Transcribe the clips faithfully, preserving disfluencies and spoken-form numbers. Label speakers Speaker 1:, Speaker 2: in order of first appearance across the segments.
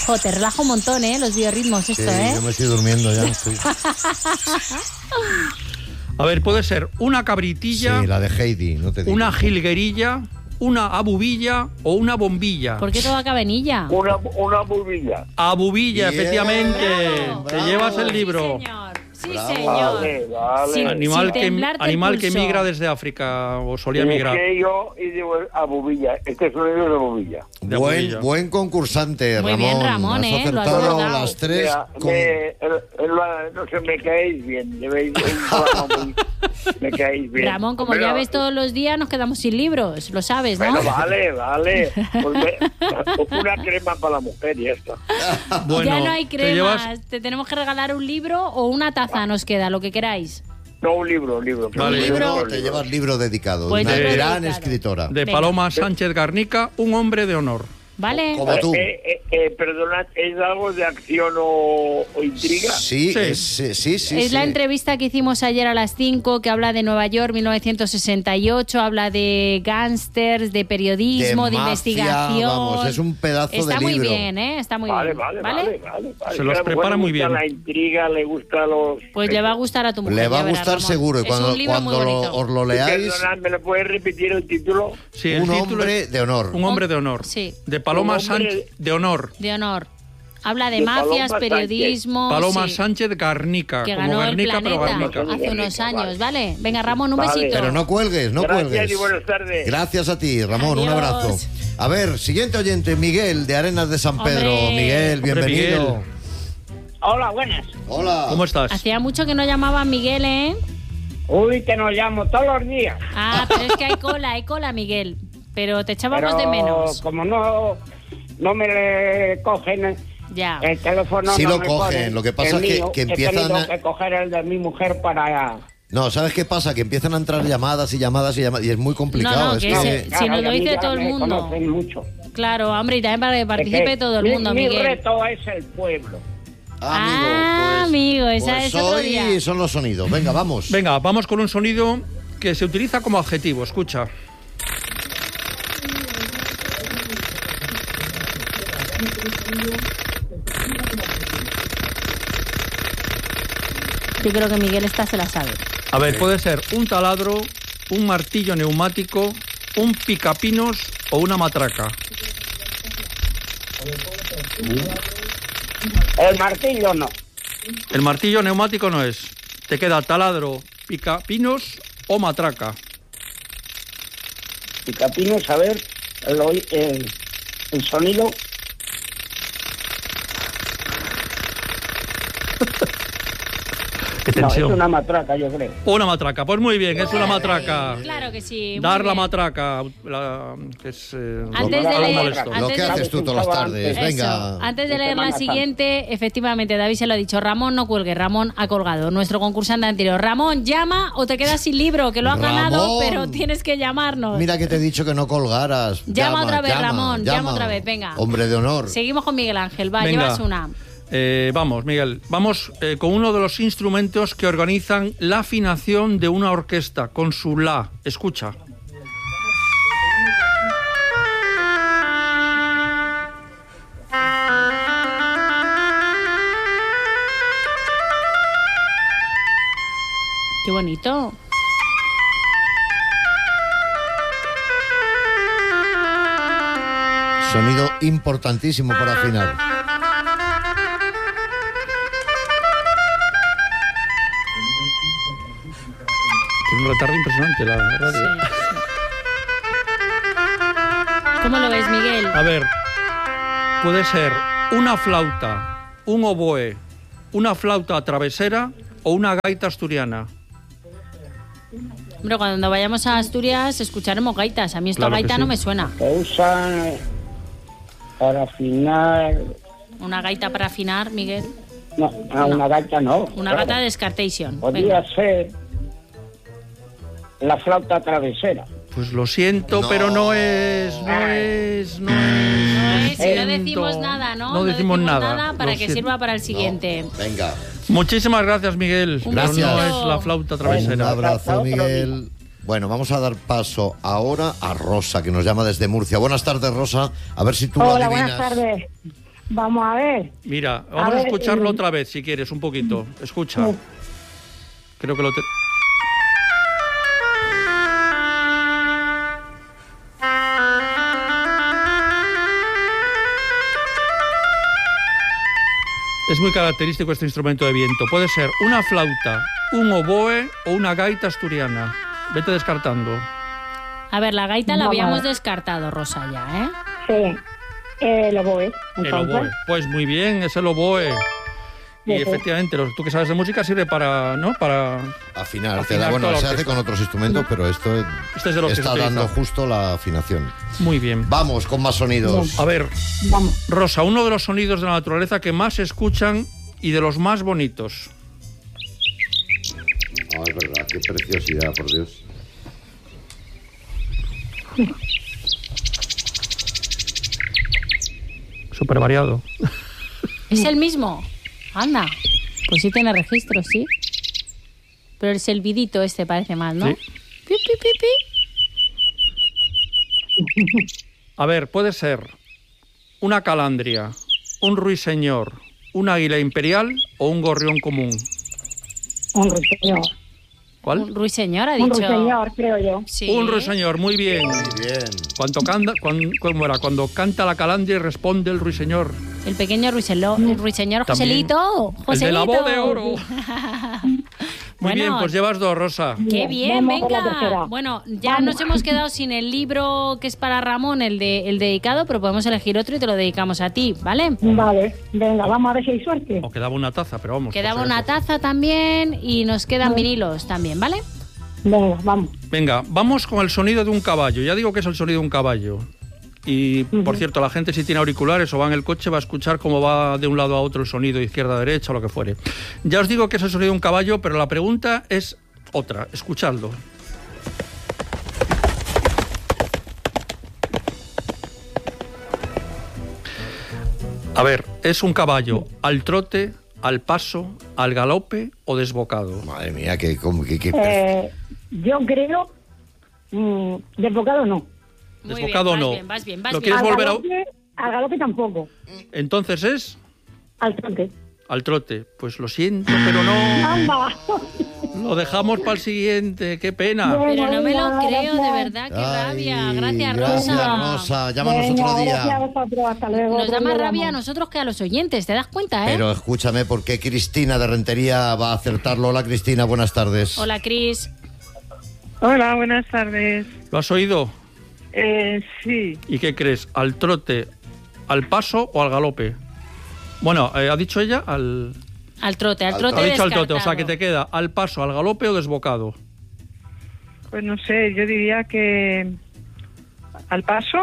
Speaker 1: Jo, te relaja un montón, ¿eh? Los biorritmos, esto,
Speaker 2: Sí,
Speaker 1: ¿eh?
Speaker 2: yo me estoy durmiendo ya. Estoy...
Speaker 3: A ver, puede ser una cabritilla,
Speaker 2: Sí, la de Heidi, no te digo.
Speaker 3: una jilguerilla, una abubilla o una bombilla.
Speaker 1: ¿Por qué todo acaba en illa?
Speaker 4: Una, una bubilla.
Speaker 3: Abubilla,
Speaker 2: Bien.
Speaker 3: efectivamente.
Speaker 1: Bravo,
Speaker 3: Te
Speaker 2: bravo.
Speaker 3: llevas el libro.
Speaker 1: Sí, señor. Sí,
Speaker 2: Bravo.
Speaker 1: señor.
Speaker 4: Vale, vale.
Speaker 1: Sí.
Speaker 3: Animal,
Speaker 1: Sin
Speaker 3: que,
Speaker 1: temblarte el
Speaker 3: animal que
Speaker 1: pulso.
Speaker 3: migra desde África o solía
Speaker 4: Y
Speaker 3: migrar.
Speaker 4: dije yo y digo a bubilla. Este sonido es de bubilla.
Speaker 3: De
Speaker 2: Buen,
Speaker 3: Abubilla.
Speaker 2: buen concursante,
Speaker 1: Muy
Speaker 2: Ramón.
Speaker 1: bien, Ramón,
Speaker 2: Has
Speaker 1: ¿eh? Lo has
Speaker 2: acertado
Speaker 1: logrado.
Speaker 2: las tres.
Speaker 4: Mira,
Speaker 2: con-
Speaker 4: me- el- el- no sé, me caéis bien. Llevéis un programa muy- me caéis bien.
Speaker 1: Ramón, como
Speaker 4: Hombre,
Speaker 1: ya ves todos los días, nos quedamos sin libros. Lo sabes, ¿no?
Speaker 4: Bueno, vale, vale. Pues me- una crema para la mujer y esto.
Speaker 3: Bueno,
Speaker 1: ya no hay
Speaker 3: te
Speaker 1: cremas.
Speaker 3: llevas-
Speaker 1: Te tenemos que regalar un libro o una taza, nos queda, lo que queráis.
Speaker 4: No, un libro, un libro.
Speaker 3: Vale.
Speaker 4: Un
Speaker 1: libro.
Speaker 4: un
Speaker 2: Te
Speaker 4: libro.
Speaker 2: llevas libro dedicado.
Speaker 1: Pues
Speaker 2: una
Speaker 3: libro
Speaker 2: gran
Speaker 1: dedicado.
Speaker 2: escritora.
Speaker 3: de
Speaker 1: Venga.
Speaker 3: Paloma Sánchez Garnica, un hombre de honor.
Speaker 1: ¿Vale?
Speaker 2: Como tú.
Speaker 4: Eh, eh, eh, perdona, ¿es algo de acción o, o intriga?
Speaker 2: Sí,
Speaker 3: Sí.
Speaker 2: es- sí, sí, sí.
Speaker 1: es la
Speaker 2: sí.
Speaker 1: entrevista que hicimos ayer a las cinco, que habla de Nueva York, mil novecientos sesenta y ocho, habla de gángsters, de periodismo, de,
Speaker 2: mafia,
Speaker 1: investigación.
Speaker 2: Vamos, es un pedazo
Speaker 1: Está
Speaker 2: de
Speaker 1: muy
Speaker 2: libro.
Speaker 1: bien, ¿eh? Está muy
Speaker 4: Vale,
Speaker 1: bien.
Speaker 4: vale, vale, vale, vale.
Speaker 3: Se los
Speaker 4: A la mujer
Speaker 3: prepara
Speaker 4: le
Speaker 3: muy
Speaker 4: gusta
Speaker 3: bien.
Speaker 4: La intriga, le gusta los...
Speaker 1: Pues le va a gustar a tu mujer.
Speaker 2: Le va
Speaker 1: ya
Speaker 2: a
Speaker 1: verás,
Speaker 2: gustar
Speaker 1: Ramón.
Speaker 2: seguro. Y
Speaker 1: Es
Speaker 2: cuando,
Speaker 1: un libro muy
Speaker 2: cuando lo-
Speaker 1: bonito.
Speaker 2: os lo leáis,
Speaker 4: Perdona, ¿me lo puedes repetir el título?
Speaker 3: Sí, el
Speaker 2: un
Speaker 3: título
Speaker 2: hombre
Speaker 3: es
Speaker 2: de honor.
Speaker 3: Un hombre de honor.
Speaker 1: Sí.
Speaker 3: De Paloma
Speaker 4: Un hombre-
Speaker 3: Sánchez de honor.
Speaker 1: De honor. Habla de,
Speaker 4: De
Speaker 1: mafias,
Speaker 4: Paloma
Speaker 1: periodismo.
Speaker 3: Paloma
Speaker 1: sí,
Speaker 3: Sánchez Garnica.
Speaker 1: que
Speaker 3: como
Speaker 1: ganó el
Speaker 3: Guernica, pero
Speaker 1: planeta
Speaker 3: Garnica.
Speaker 1: hace unos
Speaker 4: Garnica,
Speaker 1: años,
Speaker 4: vale.
Speaker 1: ¿vale? Venga, Ramón, un
Speaker 4: Vale.
Speaker 1: besito.
Speaker 2: Pero no cuelgues, no
Speaker 4: Gracias
Speaker 2: cuelgues.
Speaker 4: y buenas tardes.
Speaker 2: Gracias a ti, Ramón. Un
Speaker 1: Adiós.
Speaker 2: abrazo. A ver, siguiente oyente, Miguel, de Arenas de San Pedro.
Speaker 1: Hombre.
Speaker 2: Miguel,
Speaker 3: Hombre,
Speaker 2: bienvenido.
Speaker 3: Miguel.
Speaker 5: Hola, buenas.
Speaker 2: Hola.
Speaker 3: ¿Cómo estás?
Speaker 1: Hacía mucho que no llamaba a Miguel, ¿eh?
Speaker 5: Uy, que nos llamo todos los días.
Speaker 1: Ah, pero es que hay cola, hay cola, Miguel. Pero te echábamos
Speaker 5: Pero
Speaker 1: de menos.
Speaker 5: como no, no me le cogen
Speaker 1: Ya.
Speaker 5: el teléfono,
Speaker 2: Sí
Speaker 5: no
Speaker 2: lo
Speaker 5: me
Speaker 2: cogen,
Speaker 5: ponen
Speaker 2: lo que pasa
Speaker 5: el
Speaker 2: es que-
Speaker 5: mío.
Speaker 2: que
Speaker 5: He
Speaker 2: empiezan
Speaker 5: tenido
Speaker 2: a-
Speaker 5: que coger el de mi mujer para...
Speaker 2: No, ¿sabes qué pasa? Que empiezan a entrar llamadas y llamadas y llamadas y es muy complicado.
Speaker 1: No, no,
Speaker 2: es
Speaker 1: que
Speaker 2: que...
Speaker 1: ese- Si nos
Speaker 5: y
Speaker 1: lo
Speaker 5: a mí
Speaker 1: dice
Speaker 5: ya
Speaker 1: todo el
Speaker 5: me
Speaker 1: mundo.
Speaker 5: conocen mucho.
Speaker 1: Claro, hombre, y también para que
Speaker 5: Es
Speaker 1: participe
Speaker 5: que
Speaker 1: todo el
Speaker 5: mi-
Speaker 1: mundo,
Speaker 5: mi
Speaker 1: Miguel.
Speaker 5: reto es el pueblo.
Speaker 2: Amigo,
Speaker 1: Ah,
Speaker 2: pues,
Speaker 1: amigo, esa
Speaker 2: pues
Speaker 1: es otro
Speaker 2: hoy
Speaker 1: día.
Speaker 2: son los sonidos. Venga, vamos.
Speaker 3: Venga, vamos con un sonido que se utiliza como adjetivo. Escucha.
Speaker 1: Yo creo que Miguel esta se la sabe.
Speaker 3: A ver, puede ser un taladro, un martillo neumático, un picapinos o una matraca.
Speaker 5: El martillo no.
Speaker 3: El martillo neumático no es. Te queda taladro, picapinos o matraca.
Speaker 5: Picapinos, a ver, el, oí- el, el sonido.
Speaker 3: Qué
Speaker 5: No, es
Speaker 3: tensión.
Speaker 5: una matraca, yo creo.
Speaker 3: Una matraca. Pues muy bien, es una matraca.
Speaker 1: Claro que sí. muy
Speaker 3: Dar la
Speaker 1: bien.
Speaker 3: matraca, la- que es eh,
Speaker 1: Antes de
Speaker 3: algo
Speaker 1: leer-
Speaker 3: molesto.
Speaker 1: antes
Speaker 2: Lo que
Speaker 1: de-
Speaker 2: haces tú todas las tardes.
Speaker 1: Eso.
Speaker 2: Venga.
Speaker 1: Antes de
Speaker 5: De
Speaker 1: leer la
Speaker 5: Semana Santa.
Speaker 1: siguiente, efectivamente, David se lo ha dicho. Ramón, no cuelgue. Ramón ha colgado. Nuestro concursante anterior. Ramón, llama o te quedas sin libro, que lo has ganado,
Speaker 2: Ramón.
Speaker 1: pero tienes que llamarnos.
Speaker 2: Mira que te he dicho que no colgaras.
Speaker 1: Llama otra vez, Ramón, llama otra vez, venga.
Speaker 2: Hombre de honor.
Speaker 1: Seguimos con Miguel Ángel. Va,
Speaker 3: Venga.
Speaker 1: llevas una.
Speaker 3: Eh, vamos, Miguel, vamos eh, con uno de los instrumentos que organizan la afinación de una orquesta, con su la. Escucha.
Speaker 1: Qué bonito.
Speaker 2: Sonido importantísimo para afinar.
Speaker 3: Tiene un retardo impresionante la
Speaker 1: Sí,
Speaker 3: radio.
Speaker 1: sí. ¿Cómo lo ves, Miguel?
Speaker 3: A ver, puede ser una flauta, un oboe, una flauta travesera o una gaita asturiana.
Speaker 1: Hombre, cuando vayamos a Asturias escucharemos gaitas. A mí esta
Speaker 3: Claro que
Speaker 1: gaita
Speaker 3: sí.
Speaker 1: no me suena.
Speaker 5: Se usan para afinar...
Speaker 1: Una gaita para afinar, Miguel.
Speaker 5: No, a una gaita no.
Speaker 1: Una
Speaker 5: claro.
Speaker 1: gata de Descartation.
Speaker 5: Podría
Speaker 1: Venga.
Speaker 5: ser la flauta travesera.
Speaker 3: Pues lo siento,
Speaker 2: No.
Speaker 3: pero no es, no es, no es.
Speaker 1: No
Speaker 3: lo
Speaker 1: es, si no
Speaker 3: siento.
Speaker 1: decimos nada, ¿no?
Speaker 3: No decimos nada.
Speaker 1: para
Speaker 3: lo
Speaker 1: que
Speaker 3: siento.
Speaker 1: sirva para el siguiente.
Speaker 2: Venga.
Speaker 3: Muchísimas gracias, Miguel.
Speaker 1: Un
Speaker 3: Pero
Speaker 2: besito.
Speaker 3: no es la flauta
Speaker 2: Un
Speaker 3: travesera.
Speaker 2: abrazo, Miguel. Bueno, vamos a dar paso ahora a Rosa, que nos llama desde Murcia. Buenas tardes, Rosa. A ver si tú lo
Speaker 6: Hola,
Speaker 2: adivinas.
Speaker 6: buenas tardes.
Speaker 5: Vamos a ver.
Speaker 3: Mira, vamos a,
Speaker 5: ver,
Speaker 3: escucharlo
Speaker 5: eh,
Speaker 3: otra vez, si quieres, un poquito. Escucha.
Speaker 5: Sí.
Speaker 3: Creo que lo... Te... Es muy característico este instrumento de viento. Puede ser una flauta, un oboe o una gaita asturiana. Vete descartando.
Speaker 1: A ver, la gaita la
Speaker 5: Vamos.
Speaker 1: habíamos descartado, Rosa, ya, ¿eh?
Speaker 5: Sí. Eh, el oboe.
Speaker 3: El
Speaker 5: entonces.
Speaker 3: oboe. Pues muy bien, es el oboe. Y
Speaker 5: Sí, sí.
Speaker 3: efectivamente, los- tú que sabes de música sirve para, ¿no? Para...
Speaker 2: Afinar, te
Speaker 3: Afinar
Speaker 2: da, bueno,
Speaker 3: toda la
Speaker 2: se hace
Speaker 3: orquesta.
Speaker 2: con otros instrumentos, pero esto
Speaker 3: Este es de los que se
Speaker 2: está
Speaker 3: utiliza.
Speaker 2: dando justo la afinación.
Speaker 3: Muy bien.
Speaker 2: Vamos con más sonidos.
Speaker 3: A ver,
Speaker 5: Vamos.
Speaker 3: Rosa, uno de los sonidos de la naturaleza que más se escuchan y de los más bonitos.
Speaker 2: Ah, es verdad, qué preciosidad, por Dios.
Speaker 3: Súper variado.
Speaker 1: ¿Es el mismo? Anda. Pues sí tiene registro, sí. Pero el silbidito este parece más, ¿no?
Speaker 3: Sí.
Speaker 1: Pi, pi, pi, pi.
Speaker 3: A ver, puede ser una calandria, un ruiseñor, un águila imperial o un gorrión común.
Speaker 5: Un ruiseñor.
Speaker 3: ¿Cuál?
Speaker 1: Un ruiseñor ha
Speaker 5: Un
Speaker 1: dicho.
Speaker 5: ruiseñor, creo yo.
Speaker 1: Sí.
Speaker 3: Un ruiseñor, muy bien.
Speaker 2: Muy bien.
Speaker 3: Cuando canta, cuando, ¿cómo era? Cuando canta la calandria y responde el ruiseñor.
Speaker 1: El pequeño ruiselo, el ruiseñor
Speaker 3: También.
Speaker 1: Joselito.
Speaker 3: El
Speaker 1: Joselito.
Speaker 3: de la voz de oro. Muy
Speaker 1: Bueno,
Speaker 3: bien, pues llevas dos, Rosa.
Speaker 1: Qué
Speaker 5: Bien,
Speaker 1: bien,
Speaker 5: vamos por la
Speaker 1: venga.
Speaker 5: tercera.
Speaker 1: Bueno, ya
Speaker 5: Vamos.
Speaker 1: nos hemos quedado sin el libro que es para Ramón, el de el dedicado, pero podemos elegir otro y te lo dedicamos a ti, ¿vale?
Speaker 5: Vale, venga, vamos a ver si hay suerte.
Speaker 3: O quedaba una taza, pero vamos.
Speaker 1: Quedaba
Speaker 3: por si
Speaker 1: una
Speaker 3: acaso.
Speaker 1: taza también y nos quedan vinilos también, ¿vale?
Speaker 5: Venga, vamos.
Speaker 3: Venga, vamos con el sonido de un caballo. Ya digo que es el sonido de un caballo. Y, por
Speaker 5: Ujú.
Speaker 3: cierto, la gente si tiene auriculares o va en el coche va a escuchar cómo va de un lado a otro el sonido, izquierda a derecha o lo que fuere. Ya os digo que es el sonido de un caballo, pero la pregunta es otra. Escuchadlo. A ver, ¿es un caballo al trote, al paso, al galope o desbocado?
Speaker 2: Madre mía, que, como que, que-
Speaker 5: Eh, yo creo. Mm, desbocado no.
Speaker 1: Muy
Speaker 3: Desbocado
Speaker 1: bien, vas
Speaker 3: no.
Speaker 1: bien, vas bien, vas
Speaker 3: ¿Lo
Speaker 1: bien.
Speaker 3: quieres
Speaker 5: Al
Speaker 3: volver a-
Speaker 5: galope, al galope tampoco.
Speaker 3: Entonces es
Speaker 5: Al trote.
Speaker 3: al trote. Pues lo siento, pero no.
Speaker 5: ¡Anda!
Speaker 3: Lo dejamos para el siguiente. Qué pena.
Speaker 1: Pero no me lo
Speaker 5: Venga,
Speaker 1: creo, de
Speaker 5: gracias.
Speaker 1: verdad, qué
Speaker 2: Ay,
Speaker 1: rabia. Gracias,
Speaker 2: gracias,
Speaker 1: Rosa.
Speaker 2: Rosa. Llámanos
Speaker 5: Venga,
Speaker 2: otro
Speaker 5: gracias a
Speaker 2: día.
Speaker 5: vosotros, hasta luego.
Speaker 1: Nos da
Speaker 5: otro
Speaker 1: más
Speaker 5: día
Speaker 1: rabia a
Speaker 5: llamo.
Speaker 1: nosotros que a los oyentes, ¿te das cuenta, eh?
Speaker 2: Pero escúchame, ¿por qué Cristina de Rentería va a acertarlo? Hola, Cristina, buenas tardes.
Speaker 1: Hola, Cris.
Speaker 6: Hola, buenas tardes.
Speaker 3: ¿Lo has oído?
Speaker 6: Eh, sí,
Speaker 3: ¿Y qué crees? ¿Al trote, al paso o al galope? Bueno, eh, ha dicho ella al...
Speaker 1: Al trote, al
Speaker 2: Al
Speaker 1: trote
Speaker 3: Ha dicho al trote, o sea
Speaker 1: descartado.
Speaker 3: que te queda al paso, al galope o desbocado.
Speaker 6: pues no sé, yo diría que al paso,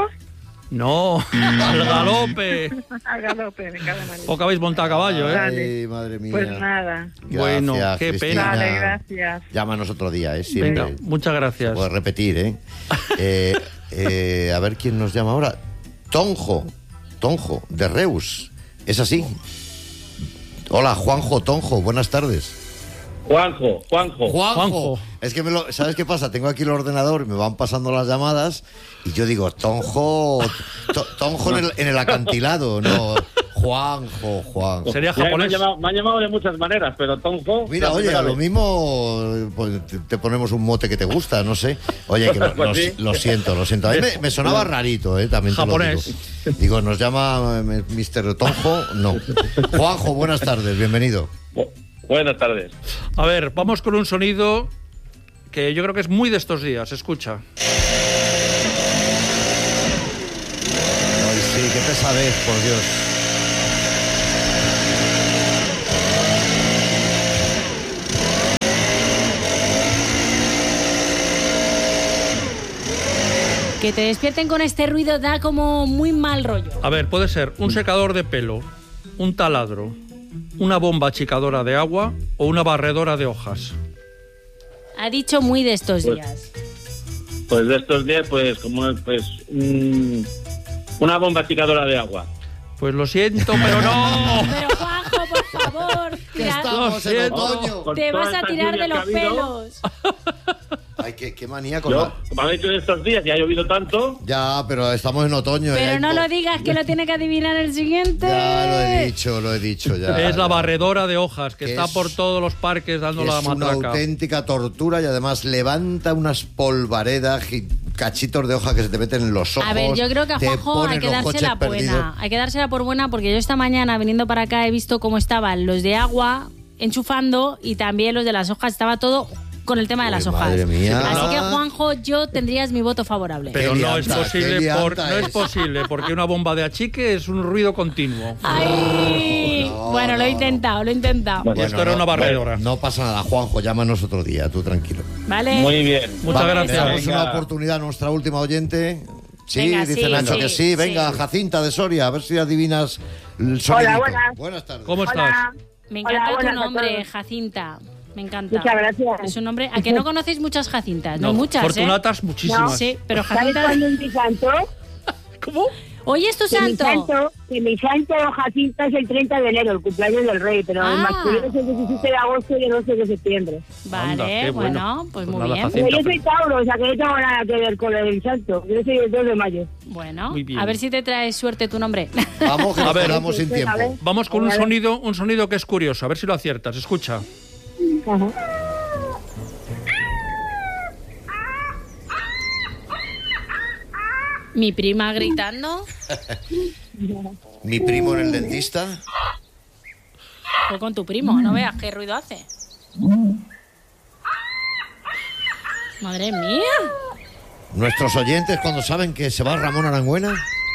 Speaker 3: No, al galope.
Speaker 6: al galope, me cago en la leche.
Speaker 3: O que habéis montado a caballo, ¿eh?
Speaker 2: Ay, madre mía.
Speaker 6: Pues nada.
Speaker 2: Gracias,
Speaker 3: Bueno, qué
Speaker 2: Cristina.
Speaker 3: pena.
Speaker 6: Vale, gracias.
Speaker 2: Llámanos otro día, ¿eh? Siempre.
Speaker 3: Venga, muchas gracias.
Speaker 2: Puedes repetir, ¿eh? Eh, eh, A ver quién nos llama ahora. Tonjo, Tonjo, de Reus. ¿Es así? Hola, Juanjo, Tonjo, buenas tardes.
Speaker 7: Juanjo, Juanjo.
Speaker 2: Juanjo.
Speaker 3: Juanjo.
Speaker 2: Es que me lo, ¿sabes qué pasa? Tengo aquí el ordenador, me van pasando las llamadas y yo digo, Tonjo, to- Tonjo en el, en el acantilado, no. Juanjo, Juanjo.
Speaker 3: Sería
Speaker 7: Ya, me, han
Speaker 3: japonés.
Speaker 7: llamado, me han llamado de muchas maneras, pero Tonjo...
Speaker 2: Mira,
Speaker 7: la
Speaker 2: oye,
Speaker 7: primera
Speaker 2: a lo
Speaker 7: vez.
Speaker 2: mismo pues, te, te ponemos un mote que te gusta, no sé. Oye, que lo,
Speaker 7: Pues
Speaker 2: lo-
Speaker 7: sí.
Speaker 2: lo siento, lo siento. A mí me, me sonaba rarito, ¿eh? También te lo
Speaker 3: Japonés.
Speaker 2: digo. Digo, ¿nos llama eh, mister Tonjo? No. Juanjo, buenas tardes, bienvenido.
Speaker 7: Bu- Buenas tardes.
Speaker 3: A ver, vamos con un sonido que yo creo que es muy de estos días. Escucha.
Speaker 2: Ay, sí, qué pesadez, por Dios.
Speaker 1: Que te despierten con este ruido da como muy mal rollo.
Speaker 3: A ver, puede ser un secador de pelo, un taladro, una bomba achicadora de agua o una barredora de hojas.
Speaker 1: Ha dicho muy de estos
Speaker 7: Pues-
Speaker 1: días.
Speaker 7: Pues de estos días, pues como pues mm, una bomba achicadora de agua.
Speaker 3: Pues lo siento, pero no.
Speaker 1: Pero Juanjo, por favor, tira-
Speaker 2: Estamos en
Speaker 3: siento.
Speaker 2: otoño.
Speaker 7: Con
Speaker 1: te
Speaker 7: todas
Speaker 1: vas a
Speaker 7: estas
Speaker 1: tirar de
Speaker 7: lluvias
Speaker 1: los
Speaker 7: que ha habido,
Speaker 1: pelos.
Speaker 2: Ay, qué, qué manía con
Speaker 7: Yo,
Speaker 2: la...
Speaker 7: como han dicho de estos días y ha llovido tanto,
Speaker 2: Ya, pero estamos en otoño.
Speaker 1: Pero
Speaker 2: eh,
Speaker 1: no
Speaker 2: hay
Speaker 1: lo
Speaker 2: po-
Speaker 1: digas, que lo tiene que adivinar el siguiente.
Speaker 2: Ya lo he dicho, lo he dicho ya.
Speaker 3: Es la barredora de hojas que
Speaker 2: Que
Speaker 3: está
Speaker 2: es-
Speaker 3: por todos los parques dando la
Speaker 2: Es una
Speaker 3: matraca.
Speaker 2: auténtica tortura y además levanta unas polvaredas y cachitos de hoja que se te meten en los ojos.
Speaker 1: A ver, yo creo que a
Speaker 2: te
Speaker 1: Juanjo
Speaker 2: ponen
Speaker 1: hay que
Speaker 2: los
Speaker 1: dársela
Speaker 2: coches perdidos.
Speaker 1: buena. Hay que dársela por buena porque yo esta mañana, viniendo para acá, he visto cómo estaban los de agua enchufando y también los de las hojas. Estaba todo con el tema de
Speaker 2: Uy,
Speaker 1: las hojas.
Speaker 2: madre mía.
Speaker 1: Así que, Juanjo, yo tendrías mi voto favorable.
Speaker 3: Pero
Speaker 2: Qué
Speaker 3: no es
Speaker 2: lianta,
Speaker 3: posible,
Speaker 2: qué lianta
Speaker 3: por- no es
Speaker 2: es.
Speaker 3: posible, porque una bomba de achique es un ruido continuo.
Speaker 1: ¡Ay!
Speaker 2: No,
Speaker 1: bueno, lo he
Speaker 2: no.
Speaker 1: intentado, lo he intentado.
Speaker 7: Bueno,
Speaker 3: Y esto era
Speaker 2: no,
Speaker 3: una barredora.
Speaker 2: No pasa nada, Juanjo, llámanos otro día, tú tranquilo.
Speaker 1: ¿Vale?
Speaker 7: muy bien.
Speaker 3: Muchas
Speaker 2: Va,
Speaker 3: gracias.
Speaker 2: Le damos
Speaker 7: Venga.
Speaker 2: una oportunidad a nuestra última oyente. Sí,
Speaker 1: Venga,
Speaker 2: dice
Speaker 1: sí,
Speaker 2: Nacho
Speaker 1: sí,
Speaker 2: que sí. Venga,
Speaker 1: sí.
Speaker 2: Jacinta de Soria, a ver si adivinas el sonidito.
Speaker 5: buenas.
Speaker 2: Buenas tardes.
Speaker 3: ¿Cómo estás?
Speaker 5: Hola.
Speaker 1: Me
Speaker 5: Hola,
Speaker 1: encanta
Speaker 5: buenas
Speaker 1: tu
Speaker 5: a
Speaker 1: nombre,
Speaker 5: todos.
Speaker 1: Jacinta. Me encanta.
Speaker 5: Muchas gracias.
Speaker 1: Es un nombre... ¿A que no conocéis muchas Jacintas? No,
Speaker 3: No,
Speaker 1: muchas,
Speaker 3: Fortunatas,
Speaker 1: ¿eh?
Speaker 3: muchísimas.
Speaker 1: Sí, pero
Speaker 5: ¿Sabes
Speaker 1: Jacinta...
Speaker 5: cuándo es mi santo?
Speaker 3: ¿Cómo?
Speaker 1: Hoy es tu
Speaker 5: Que mi
Speaker 1: santo.
Speaker 5: santo, que mi santo Jacinta es el treinta de enero, el cumpleaños del rey, pero
Speaker 1: Ah.
Speaker 5: el masculino es el diecisiete de agosto y el once de septiembre.
Speaker 1: Vale,
Speaker 3: Anda, qué
Speaker 1: bueno,
Speaker 3: bueno.
Speaker 1: pues
Speaker 3: Pues
Speaker 1: muy
Speaker 3: nada,
Speaker 1: bien.
Speaker 3: Jacinta.
Speaker 5: Pero yo soy Tauro, o sea que no tengo nada que ver con el santo. Yo soy el dos de mayo.
Speaker 1: Bueno,
Speaker 3: Muy bien.
Speaker 1: a ver si te traes suerte tu nombre.
Speaker 2: Vamos, que
Speaker 3: A
Speaker 2: nos
Speaker 3: ver.
Speaker 2: quedamos sin
Speaker 5: A ver.
Speaker 2: tiempo.
Speaker 3: Vamos con un
Speaker 5: A ver.
Speaker 3: sonido, un sonido que es curioso, a ver si lo aciertas. Escucha.
Speaker 5: Ajá.
Speaker 1: Mi prima gritando.
Speaker 2: Mi primo en el dentista.
Speaker 1: O con tu primo, no veas qué ruido hace. Madre mía.
Speaker 2: Nuestros oyentes cuando saben que se va Ramón Arangüena.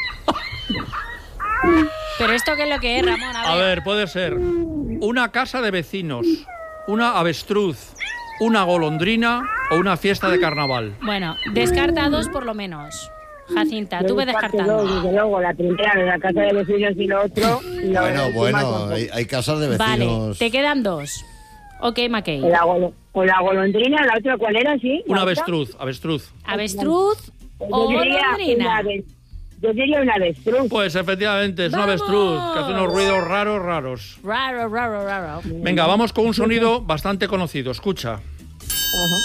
Speaker 1: Pero esto qué es lo que es, Ramón. A
Speaker 3: A
Speaker 1: ver.
Speaker 3: ver, puede ser una casa de vecinos, una avestruz, una golondrina o una fiesta de carnaval.
Speaker 1: Bueno, descarta dos por lo menos. Jacinta,
Speaker 5: Yo
Speaker 1: tú ve
Speaker 5: descarto
Speaker 1: descartando.
Speaker 5: dos, desde luego, la primera de la casa de vecinos y lo otro. y lo
Speaker 2: Bueno,
Speaker 5: demás
Speaker 2: bueno,
Speaker 5: son-
Speaker 2: hay, hay casas de
Speaker 1: Vale,
Speaker 2: vecinos.
Speaker 1: te quedan dos. Ok, Mackey.
Speaker 5: O la, golo- o la golondrina, la otra, ¿cuál era? ¿Sí?
Speaker 3: Una
Speaker 5: ¿La otra?
Speaker 3: avestruz, avestruz.
Speaker 1: ¿Avestruz o
Speaker 5: Yo diría
Speaker 1: golondrina?
Speaker 5: una ave- Yo diría una avestruz.
Speaker 3: Pues efectivamente, es una
Speaker 1: ¡Vamos!
Speaker 3: avestruz que hace unos ruidos raros, raros.
Speaker 1: Raro, raro, raro.
Speaker 3: Venga, vamos con un sonido bastante conocido. Escucha.
Speaker 5: Ajá.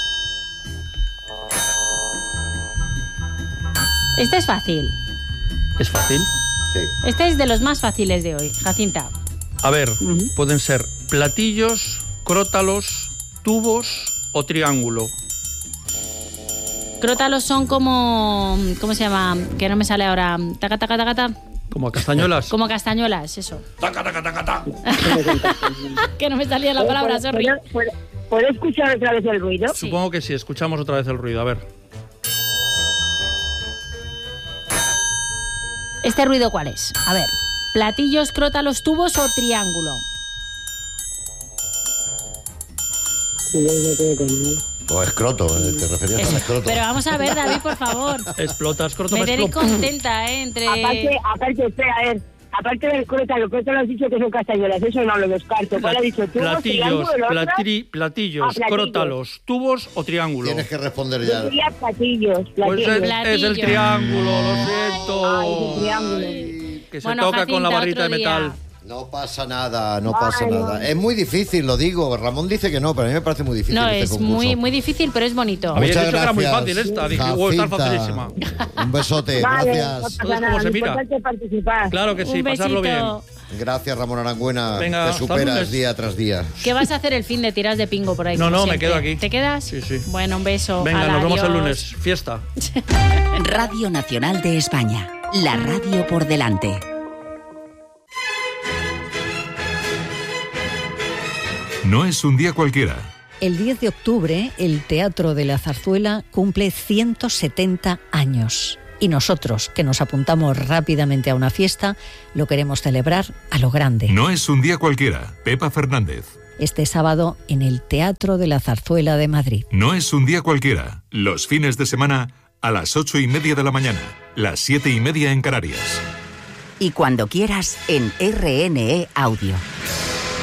Speaker 1: Este es fácil.
Speaker 3: ¿Es fácil?
Speaker 2: Sí.
Speaker 1: Este es de los más fáciles de hoy, Jacinta.
Speaker 3: A ver, pueden ser platillos, crótalos, tubos o triángulo.
Speaker 1: Crótalos son como... ¿Cómo se llama? Que no me sale ahora. Taca, taca, taca, taca.
Speaker 3: Como castañuelas.
Speaker 1: Como castañuelas, eso.
Speaker 3: Taca, taca, taca, taca.
Speaker 1: Que no me salía la palabra, sorry.
Speaker 5: ¿Puedo, puedo- puedo escuchar otra vez el ruido?
Speaker 1: Sí.
Speaker 3: Supongo que sí, escuchamos otra vez el ruido. A ver.
Speaker 1: ¿Este ruido cuál es? A ver. Platillos, crótalos, tubos o triángulo.
Speaker 2: O escroto, eh, te referías
Speaker 1: Eso.
Speaker 2: al escroto.
Speaker 1: Pero vamos a ver, David, por favor.
Speaker 3: Explota, escroto,
Speaker 1: Me
Speaker 3: me
Speaker 1: tenéis
Speaker 3: explota.
Speaker 1: contenta, ¿eh? Entre...
Speaker 5: Aparte, aparte, espera, a ver. Aparte del crótalo, el crótalo has dicho que son castañuelas, eso no lo descarto. ¿Cuál has dicho tú?
Speaker 3: Platillos,
Speaker 5: ¿Triángulo, el otro?
Speaker 3: platri- platillos,
Speaker 5: Ah, platillos.
Speaker 3: crótalos, tubos o triángulo.
Speaker 2: Tienes que responder
Speaker 5: Yo
Speaker 2: ya.
Speaker 5: diría platillos,
Speaker 3: Pues
Speaker 5: platillos.
Speaker 3: es,
Speaker 1: Platillo.
Speaker 3: es el triángulo, lo siento.
Speaker 5: Ay, el triángulo.
Speaker 3: Que se
Speaker 1: Bueno,
Speaker 3: toca con la
Speaker 1: Jacinta,
Speaker 3: barrita de
Speaker 1: otro día.
Speaker 3: metal.
Speaker 2: No pasa nada, no pasa
Speaker 5: Ay, no.
Speaker 2: nada. Es muy difícil, lo digo. Ramón dice que no, pero a mí me parece muy difícil
Speaker 1: No,
Speaker 2: este
Speaker 1: es
Speaker 2: concurso.
Speaker 1: muy, muy difícil, pero es bonito.
Speaker 3: Habéis
Speaker 2: Muchas
Speaker 3: dicho que era muy
Speaker 2: gracias,
Speaker 3: fácil esta. Dije, "Oh, está
Speaker 2: Jacinta.
Speaker 3: facilísima".
Speaker 2: Un besote,
Speaker 5: Vale,
Speaker 2: gracias.
Speaker 5: no pasa
Speaker 3: ¿Cómo
Speaker 5: nada,
Speaker 3: se
Speaker 5: lo
Speaker 3: mira?
Speaker 5: importante es participar.
Speaker 3: Claro que sí,
Speaker 1: Un
Speaker 3: pasarlo bien.
Speaker 1: besito.
Speaker 2: Gracias, Ramón Arangüena.
Speaker 3: Venga,
Speaker 2: Te
Speaker 3: hasta
Speaker 2: superas
Speaker 3: lunes.
Speaker 2: día tras día.
Speaker 1: ¿Qué vas a hacer el fin de tiras de pingo por ahí?
Speaker 3: No,
Speaker 1: como
Speaker 3: no, me
Speaker 1: siempre?
Speaker 3: quedo aquí.
Speaker 1: ¿Te quedas?
Speaker 3: Sí, sí.
Speaker 1: Bueno, un beso.
Speaker 3: Venga,
Speaker 1: Hala,
Speaker 3: nos vemos el
Speaker 1: adiós.
Speaker 3: lunes. Fiesta.
Speaker 8: Radio Nacional de España. La radio por delante.
Speaker 9: No es un día cualquiera.
Speaker 10: El diez de octubre, el Teatro de la Zarzuela cumple ciento setenta años. Y nosotros, que nos apuntamos rápidamente a una fiesta, lo queremos celebrar a lo grande.
Speaker 9: No es un día cualquiera. Pepa Fernández.
Speaker 10: Este sábado en el Teatro de la Zarzuela de Madrid.
Speaker 9: No es un día cualquiera. Los fines de semana a las ocho y media de la mañana, las siete y media en Canarias.
Speaker 8: Y cuando quieras en R N E Audio.